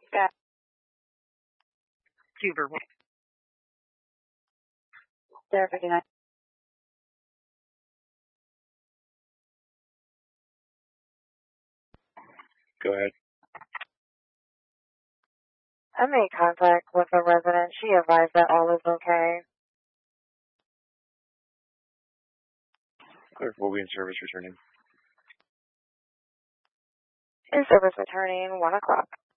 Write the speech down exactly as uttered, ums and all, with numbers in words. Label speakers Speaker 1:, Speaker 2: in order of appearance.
Speaker 1: Got
Speaker 2: Two verbal.
Speaker 1: Sarah fifty-nine.
Speaker 3: Go ahead.
Speaker 1: I made contact with a resident. She advised that all is okay.
Speaker 3: Clerk will be in service returning.
Speaker 1: In service returning, one o'clock.